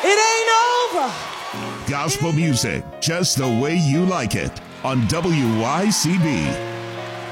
It ain't over. Gospel music just the way you like it on WYCB.